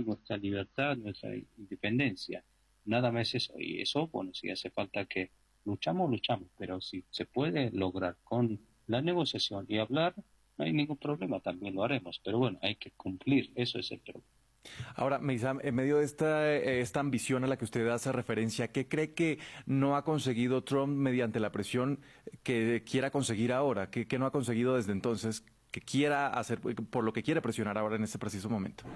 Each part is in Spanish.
nuestra libertad, nuestra independencia. Nada más eso. Y eso, bueno, si hace falta que luchamos, pero si se puede lograr con la negociación y hablar, no hay ningún problema, también lo haremos. Pero bueno, hay que cumplir, eso es el problema. Ahora, Meisam, en medio de esta ambición a la que usted hace referencia, ¿qué cree que no ha conseguido Trump mediante la presión que quiera conseguir ahora? ¿Qué no ha conseguido desde entonces que quiera hacer, por lo que quiere presionar ahora en este preciso momento?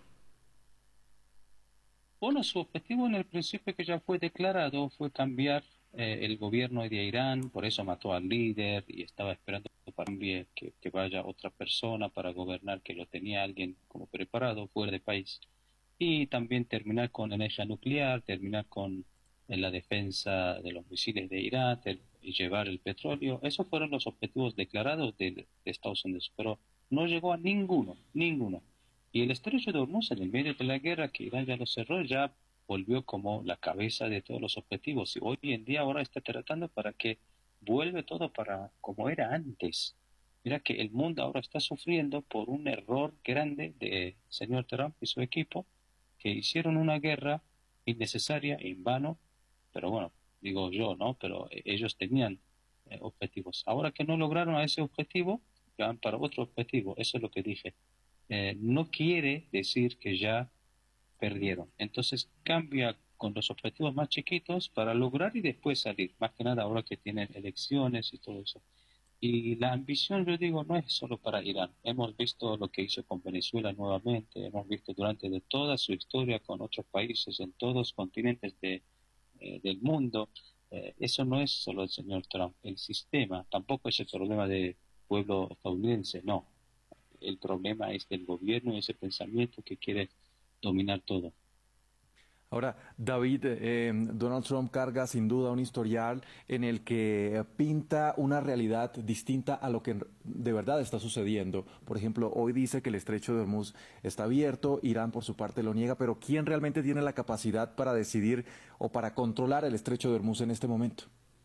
Bueno, su objetivo en el principio que ya fue declarado fue cambiar el gobierno de Irán, por eso mató al líder y estaba esperando para que vaya otra persona para gobernar, que lo tenía alguien como preparado fuera del país. Y también terminar con energía nuclear, terminar con la defensa de los misiles de Irán y llevar el petróleo. Esos fueron los objetivos declarados de Estados Unidos, pero no llegó a ninguno. Y el estrecho de Hormuz, en el medio de la guerra, que Irán ya lo cerró, ya volvió como la cabeza de todos los objetivos. Y hoy en día ahora está tratando para que vuelve todo para como era antes. Mira que el mundo ahora está sufriendo por un error grande de señor Trump y su equipo, que hicieron una guerra innecesaria, en vano, pero bueno, digo yo, ¿no? Pero ellos tenían objetivos. Ahora que no lograron a ese objetivo, van para otro objetivo. Eso es lo que dije. No quiere decir que ya perdieron. Entonces cambia con los objetivos más chiquitos para lograr y después salir. Más que nada ahora que tienen elecciones y todo eso. Y la ambición, yo digo, no es solo para Irán. Hemos visto lo que hizo con Venezuela nuevamente, hemos visto durante de toda su historia con otros países en todos los continentes del mundo. Eso no es solo el señor Trump. El sistema tampoco es el problema del pueblo estadounidense, no. El problema es del gobierno y ese pensamiento que quiere dominar todo. Ahora, David, Donald Trump carga sin duda un historial en el que pinta una realidad distinta a lo que de verdad está sucediendo. Por ejemplo, hoy dice que el estrecho de Hormuz está abierto, Irán por su parte lo niega, pero ¿quién realmente tiene la capacidad para decidir o para controlar el estrecho de Hormuz en este momento?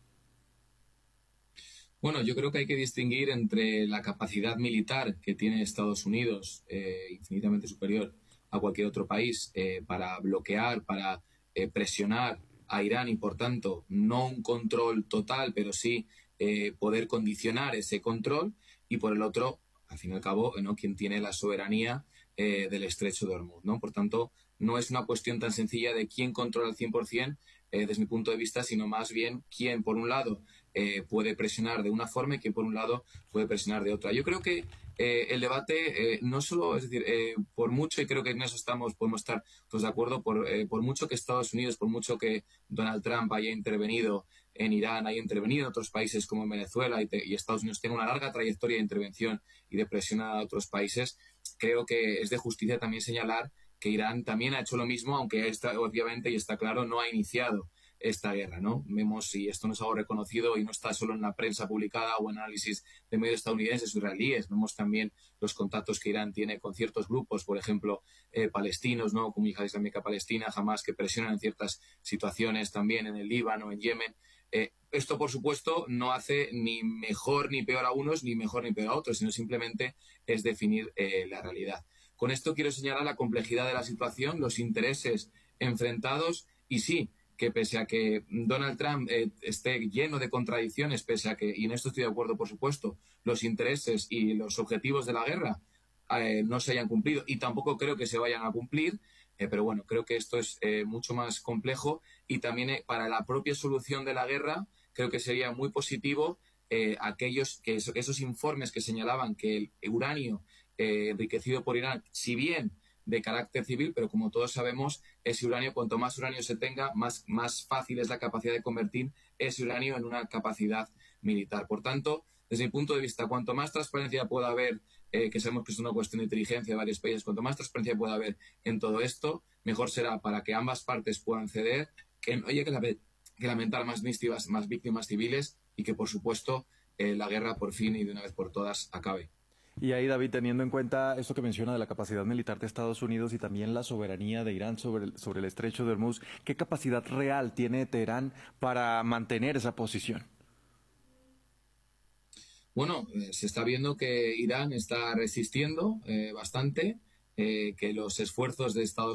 Bueno, yo creo que hay que distinguir entre la capacidad militar que tiene Estados Unidos, infinitamente superior a cualquier otro país, para bloquear, para presionar a Irán y, por tanto, no un control total, pero sí poder condicionar ese control, y por el otro, al fin y al cabo, ¿no?, quien tiene la soberanía del estrecho de Hormuz, ¿no? Por tanto, no es una cuestión tan sencilla de quién controla al 100%, desde mi punto de vista, sino más bien quién, por un lado, puede presionar de una forma y quién, por un lado, puede presionar de otra. Yo creo que el debate no solo, es decir, por mucho, y creo que en eso podemos estar todos de acuerdo, por mucho que Estados Unidos, por mucho que Donald Trump haya intervenido en Irán, haya intervenido en otros países como en Venezuela, y Estados Unidos tenga una larga trayectoria de intervención y de presión a otros países, creo que es de justicia también señalar que Irán también ha hecho lo mismo, aunque obviamente, y está claro, no ha iniciado esta guerra, ¿no? Vemos, y esto no es algo reconocido y no está solo en la prensa publicada o en análisis de medios estadounidenses o israelíes, vemos también los contactos que Irán tiene con ciertos grupos, por ejemplo, palestinos, ¿no?, como Yihad Islámica Palestina, Hamas, que presionan en ciertas situaciones también en el Líbano, en Yemen. Esto, por supuesto, no hace ni mejor ni peor a unos, ni mejor ni peor a otros, sino simplemente es definir la realidad. Con esto quiero señalar la complejidad de la situación, los intereses enfrentados, y sí, que pese a que Donald Trump esté lleno de contradicciones, pese a que, y en esto estoy de acuerdo, por supuesto, los intereses y los objetivos de la guerra no se hayan cumplido, y tampoco creo que se vayan a cumplir, pero bueno, creo que esto es mucho más complejo, y también para la propia solución de la guerra creo que sería muy positivo esos informes que señalaban que el uranio enriquecido por Irán, si bien de carácter civil, pero como todos sabemos, ese uranio, cuanto más uranio se tenga, más fácil es la capacidad de convertir ese uranio en una capacidad militar. Por tanto, desde mi punto de vista, cuanto más transparencia pueda haber, que sabemos que es una cuestión de inteligencia de varios países, cuanto más transparencia pueda haber en todo esto, mejor será para que ambas partes puedan ceder, que no haya que lamentar más víctimas civiles, y que, por supuesto, la guerra por fin y de una vez por todas acabe. Y ahí, David, teniendo en cuenta esto que menciona de la capacidad militar de Estados Unidos y también la soberanía de Irán sobre el estrecho de Hormuz, ¿qué capacidad real tiene Teherán para mantener esa posición? Bueno, se está viendo que Irán está resistiendo bastante, que los esfuerzos de Estados